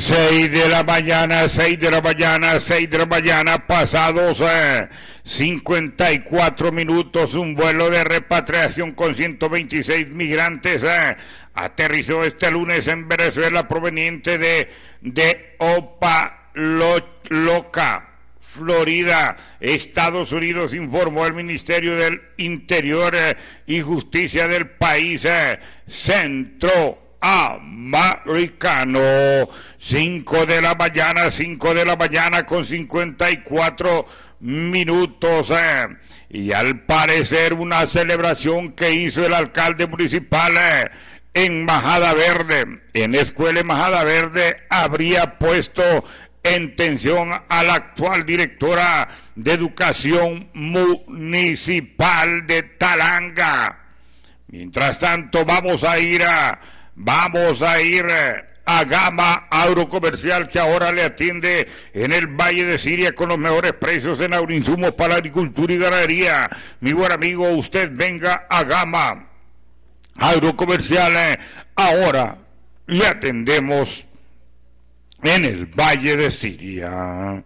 6 de la mañana, 6 de la mañana, 6 de la mañana, pasados 54 minutos, un vuelo de repatriación con 126 migrantes aterrizó este lunes en Venezuela proveniente de Opa-locka, Florida, Estados Unidos, informó el Ministerio del Interior y Justicia del país centroamericano. 5 de la mañana con 54 minutos. Y al parecer una celebración que hizo el alcalde municipal en Majada Verde, en Escuela Majada Verde, habría puesto en tensión a la actual directora de Educación Municipal de Talanga. Mientras tanto, vamos a ir a Gama Agrocomercial, que ahora le atiende en el Valle de Siria con los mejores precios en agroinsumos para agricultura y ganadería. Mi buen amigo, usted venga a Gama Agrocomercial, ahora le atendemos en el Valle de Siria.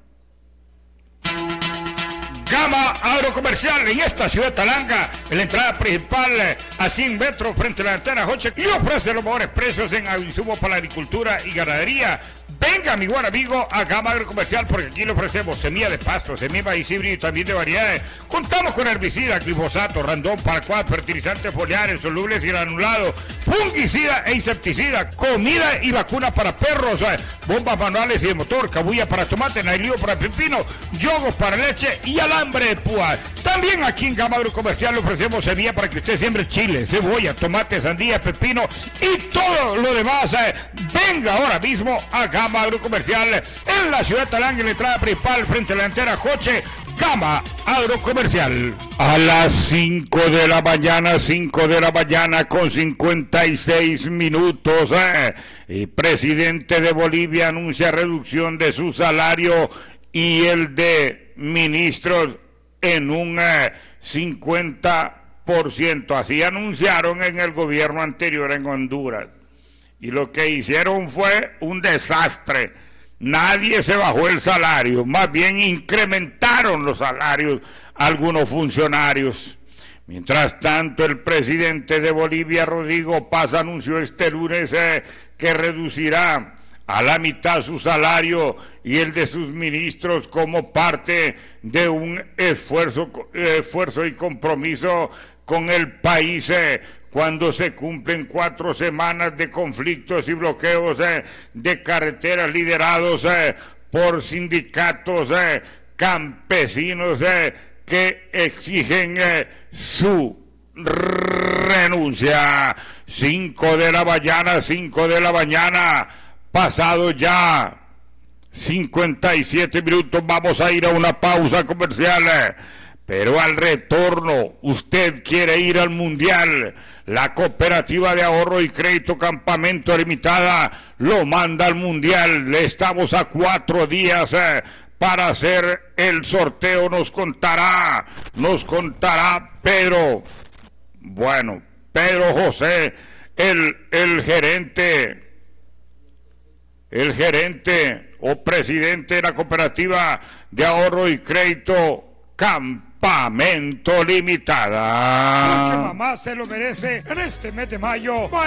Gama Agrocomercial en esta ciudad de Talanga, en la entrada principal a 100 metros frente a la antena Hoche, y ofrece los mejores precios en insumos para la agricultura y ganadería. Venga, mi buen amigo, a Gama Agrocomercial, porque aquí le ofrecemos semilla de pasto, semilla de maíz híbrido y también de variedades. Contamos con herbicida, glifosato, randón, paraquat, fertilizantes foliares, solubles y granulados, fungicida e insecticida, comida y vacuna para perros, bombas manuales y de motor, cabulla para tomate, nailío para pepino, yogos para leche y alambre de púa. También aquí en Gama Agrocomercial le ofrecemos semilla para que usted siembre chile, cebolla, tomate, sandía, pepino y todo lo demás. Venga ahora mismo a Gama Agrocomercial en la ciudad de Talanga, en la entrada principal frente a la antena Joche. Gama Agrocomercial. A las 5 de la mañana con 56 minutos, el presidente de Bolivia anuncia reducción de su salario y el de ministros en un 50%. Así anunciaron en el gobierno anterior en Honduras. Y lo que hicieron fue un desastre. Nadie se bajó el salario, más bien incrementaron los salarios algunos funcionarios. Mientras tanto, el presidente de Bolivia, Rodrigo Paz, anunció este lunes que reducirá a la mitad su salario y el de sus ministros como parte de un esfuerzo y compromiso con el país cuando se cumplen 4 semanas de conflictos y bloqueos de carreteras liderados por sindicatos campesinos que exigen su renuncia. 5 de la mañana, pasado ya 57 minutos, vamos a ir a una pausa comercial. Pero al retorno, usted quiere ir al Mundial. La Cooperativa de Ahorro y Crédito Campamento Limitada lo manda al Mundial. Le estamos a 4 días para hacer el sorteo. Nos contará Pedro. Bueno, Pedro José, el gerente o presidente de la Cooperativa de Ahorro y Crédito Campamento Limitada. Porque mamá se lo merece en este mes de mayo.